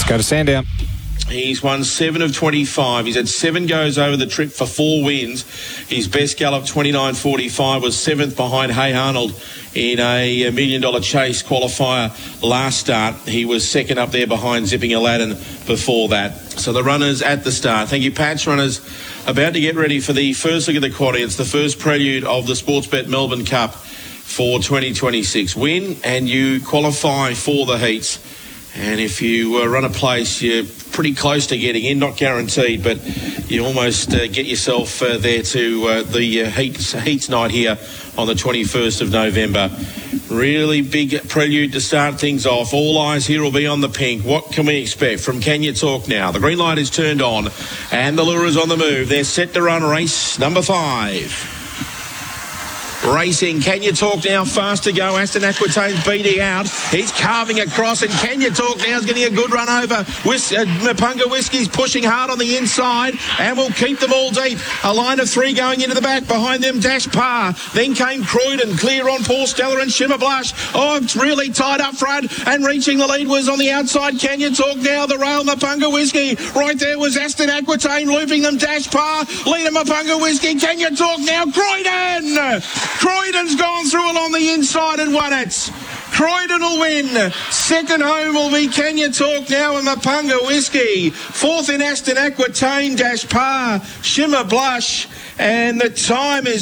Go to Sandown. He's won 7 of 25. He's had 7 goes over the trip for 4 wins. His best gallop, 29.45, was 7th behind Hey Arnold in a $1 million chase qualifier last start. He was 2nd up there behind Zipping Aladdin before that. So the runners at the start. Thank you, Patch. Runners about to get ready for the first look at the quaddy. It's the first prelude of the Sportsbet Melbourne Cup for 2026. Win and you qualify for the heats. And if you run a place, you're pretty close to getting in, not guaranteed, but you almost get yourself there to the heats night here on the 21st of November. Really big prelude to start things off. All eyes here will be on the pink. What can we expect from Can You Talk Now? The green light is turned on and the lure is on the move. They're set to run race number 5. Racing, Can You Talk Now, fast to go. Aston Aquitaine's beating out. He's carving across, and Can You Talk Now is getting a good run over. Mapunga Whiskey's pushing hard on the inside, and will keep them all deep. A line of 3 going into the back. Behind them, Dash Par. Then came Croydon, clear on Paul Stella and Shimmer Blush. Oh, it's really tight up front, and reaching the lead was on the outside. Can You Talk Now, the rail, Mapunga Whiskey. Right there was Aston Aquitaine, looping them, Dash Par. Leader Mapunga Whiskey. Can You Talk Now, Croydon! Croydon's gone through along the inside and won it. Croydon will win. Second home will be Can You Talk Now and Mapunga Whiskey. 4th in Aston Aquitaine, Dash Par, Shimmer Blush, and the time is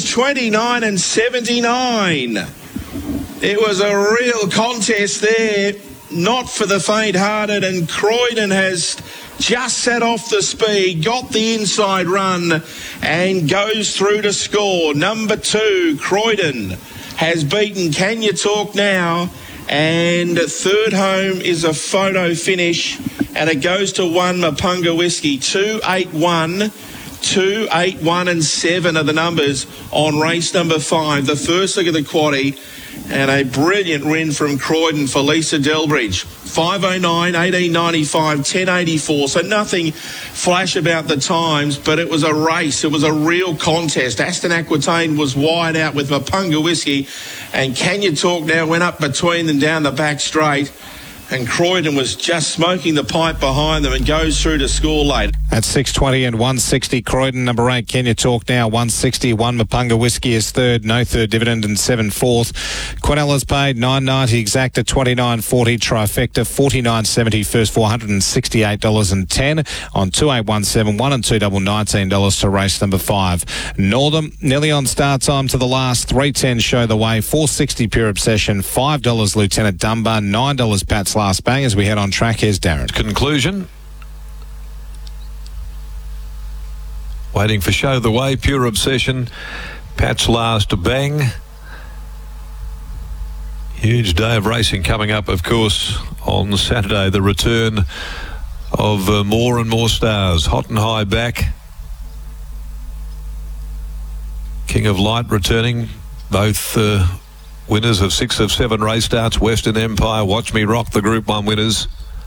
29.79. It was a real contest there, not for the faint-hearted, and Croydon has just set off the speed, got the inside run, and goes through to score. Number 2, Croydon, has beaten Can You Talk Now, and third home is a photo finish, and it goes to 1 Mapunga Whiskey. 2, 8, 1. 2, 8, 1 and 7 are the numbers on race number 5. The first look at the quaddie, and a brilliant win from Croydon for Lisa Delbridge. 5:09, 18:95, 10:84. So nothing flash about the times, but it was a race. It was a real contest. Aston Aquitaine was wide out with Mapunga Whiskey, and Can You Talk Now went up between them down the back straight. And Croydon was just smoking the pipe behind them and goes through to score late. At 6:20 and 160, Croydon, number 8, Can You Talk Now, 160. 1 Mapunga Whiskey is third, no third dividend, and 7 fourth. Quinnella's paid $9.90, exacta $29.40, trifecta $49.70, first $468.10 on 2817 and 2 double $19 to race number 5. Northam, nearly on start time to the last. 310 Show the Way, $4.60 Pure Obsession, $5 Lieutenant Dunbar, $9 Pat's Last Bang. As we head on track, here's Darren. Conclusion. Waiting for Show the Way, Pure Obsession, Pat's Last Bang. Huge day of racing coming up, of course, on Saturday. The return of more and more stars. Hot and High back. King of Light returning. Both winners of 6 of 7 race starts. Western Empire, Watch Me Rock, the Group 1 winners.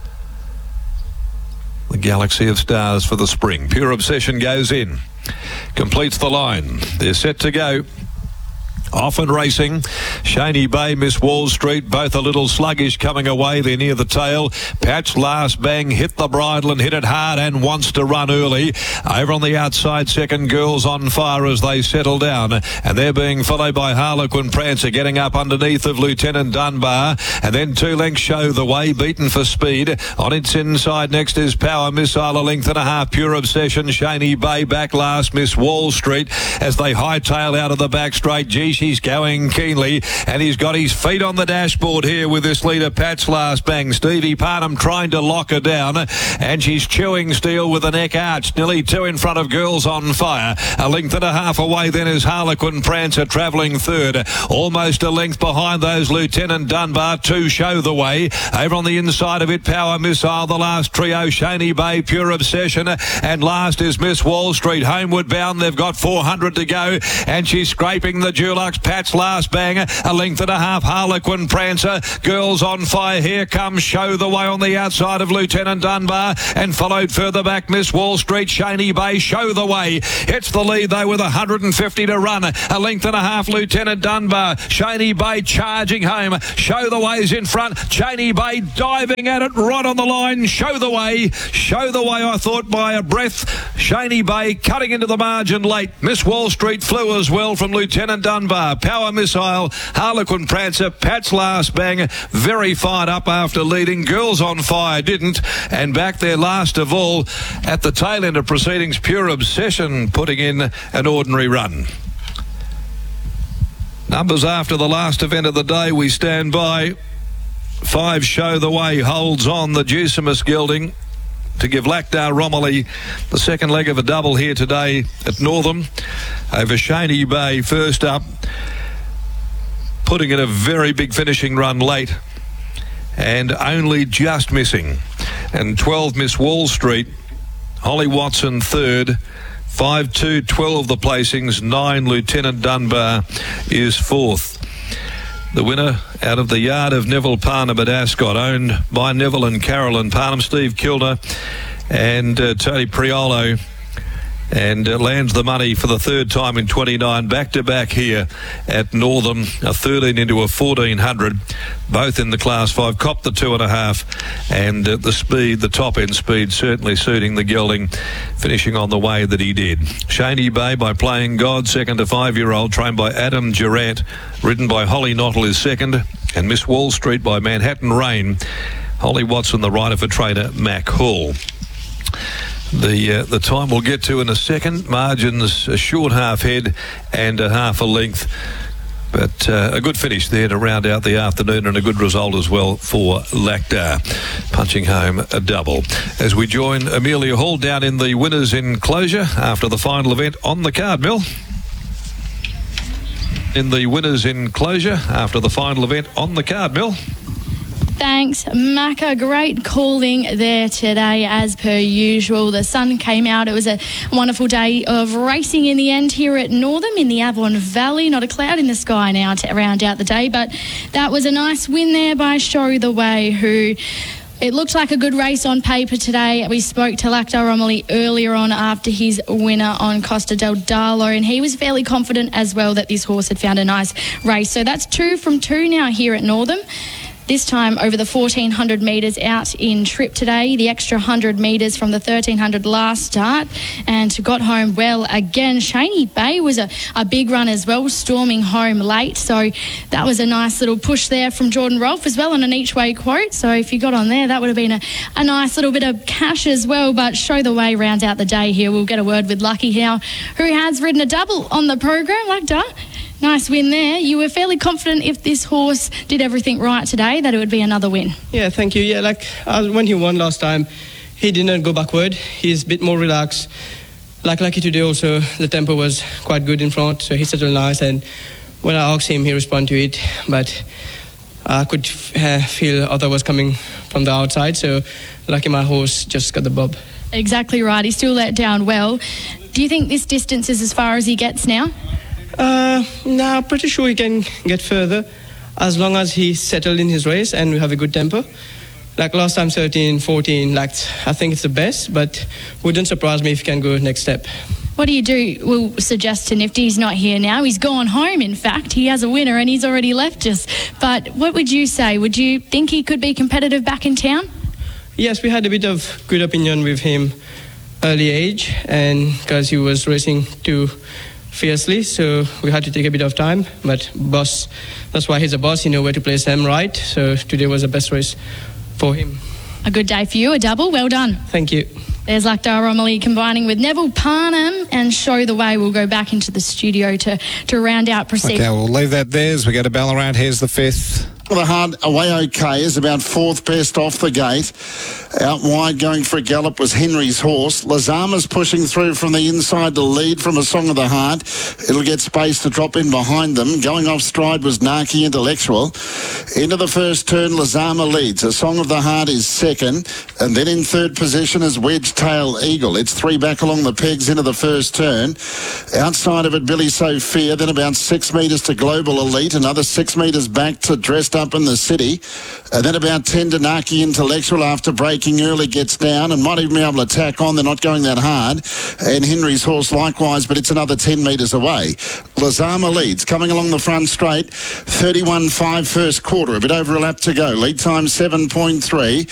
The Galaxy of Stars for the spring. Pure Obsession goes in. Completes the line. They're set to go. Off and racing. Shaney Bay, Miss Wall Street, both a little sluggish coming away. They're near the tail. Pat's Last Bang hit the bridle and hit it hard and wants to run early. Over on the outside, second, Girls on Fire as they settle down. And they're being followed by Harlequin Prancer getting up underneath of Lieutenant Dunbar. And then 2 lengths Show the Way, beaten for speed. On its inside next is Power Missile, a length and a half. Pure Obsession, Shaney Bay back last. Miss Wall Street as they hightail out of the back straight. Gee, he's going keenly, and he's got his feet on the dashboard here with this leader, Pat's Last Bang. Stevie Parnham trying to lock her down, and she's chewing steel with the neck arched. Nearly 2 in front of Girls on Fire. A length and a half away then is Harlequin Prancer travelling third. Almost a length behind those, Lieutenant Dunbar. 2 Show the Way. Over on the inside of it, Power Missile, the last trio, Shaney Bay, Pure Obsession, and last is Miss Wall Street. Homeward bound, they've got 400 to go, and she's scraping the Dulux marks. Pat's Last Banger, a length and a half. Harlequin Prancer, Girls on Fire. Here comes Show the Way on the outside of Lieutenant Dunbar, and followed further back Miss Wall Street. Shaney Bay, Show the Way hits the lead though with 150 to run. A length and a half. Lieutenant Dunbar, Shaney Bay charging home. Show the Way's in front. Shaney Bay diving at it right on the line. Show the Way, I thought by a breath. Shaney Bay cutting into the margin late. Miss Wall Street flew as well from Lieutenant Dunbar. Power Missile, Harlequin Prancer, Pat's Last Bang, very fired up after leading. Girls on Fire didn't, and back there last of all at the tail end of proceedings, Pure Obsession putting in an ordinary run. Numbers after the last event of the day, we stand by. 5 Show the Way holds on, the Deucimus gelding, to give Lactar Romilly the second leg of a double here today at Northam over Shaney Bay. First up, putting in a very big finishing run late and only just missing. And 12 Miss Wall Street, Holly Watson third, 5-2, 12 the placings, 9 Lieutenant Dunbar is fourth. The winner out of the yard of Neville Parnham at Ascot, owned by Neville and Carolyn Parnham, Steve Kilner and Tony Priolo, and lands the money for the third time in 29, back-to-back here at Northam, a 13 into a 1400, both in the Class 5, copped the 2.5, and the speed, the top-end speed, certainly suiting the gelding, finishing on the way that he did. Shaney Bay by Playing God, second to 5-year-old, trained by Adam Durant, ridden by Holly Nottle is second, and Miss Wall Street by Manhattan Rain, Holly Watson the rider for trainer Mac Hall. The time we'll get to in a second. Margins a short half head and a half a length. But a good finish there to round out the afternoon, and a good result as well for Lactar, punching home a double. As we join Amelia Hall down in the winners' enclosure after the final event on the card, Mill. In the winners' enclosure after the final event on the card, Mill. Thanks, Macca. Great calling there today, as per usual. The sun came out. It was a wonderful day of racing in the end here at Northam in the Avon Valley. Not a cloud in the sky now to round out the day, but that was a nice win there by Show the Way, who... It looked like a good race on paper today. We spoke to Lactar Romilly earlier on after his winner on Costa del Darlo, and he was fairly confident as well that this horse had found a nice race. So that's 2 from 2 now here at Northam. This time over the 1,400 metres out in trip today, the extra 100 metres from the 1,300 last start, and got home well again. Shaney Bay was a big run as well, storming home late. So that was a nice little push there from Jordan Rolfe as well on an each-way quote. So if you got on there, that would have been a nice little bit of cash as well. But Show the Way rounds out the day here. We'll get a word with Lucky now, who has ridden a double on the program. Lactar, nice win there. You were fairly confident if this horse did everything right today that it would be another win. Yeah, thank you. Yeah, when he won last time, he didn't go backward. He's a bit more relaxed. Like Lucky today also, the tempo was quite good in front, so he settled nice. And when I asked him, he responded to it. But I could feel other was coming from the outside, so Lucky, my horse, just got the bob. Exactly right. He still let down well. Do you think this distance is as far as he gets now? No, pretty sure he can get further as long as he settled in his race and we have a good tempo. Like last time, 13, 14, I think it's the best, but wouldn't surprise me if he can go next step. What do you do? We'll suggest to Nifty, he's not here now. He's gone home, in fact. He has a winner and he's already left us. But what would you say? Would you think he could be competitive back in town? Yes, we had a bit of good opinion with him early age, and because he was racing too fiercely, so we had to take a bit of time. But boss, that's why he's a boss. He knows where to place them right. So today was the best race for him. A good day for you, a double. Well done. Thank you. There's Lactar Romilly combining with Neville Parnham, and Show the Way. We'll go back into the studio to round out proceedings. Okay, we'll leave that there as we go to Ballarat. Here's the fifth. The Hard away okay is about fourth best off the gate. Out wide going for a gallop was Henry's Horse. Lazama's pushing through from the inside to lead from A Song of the Heart. It'll get space to drop in behind them. Going off stride was Naki Intellectual. Into the first turn, Lazama leads. A Song of the Heart is second. And then in third position is Wedge Tail Eagle. It's 3 back along the pegs into the first turn. Outside of it, Billy Sophia. Then about 6 metres to Global Elite. Another 6 metres back to Dressed Up in the City. And then about 10 to Naki Intellectual after breaking early gets down and might even be able to tack on. They're not going that hard. And Henry's Horse likewise, but it's another 10 metres away. Lazama leads, coming along the front straight. 31.5 first quarter, a bit over a lap to go. Lead time 7.3.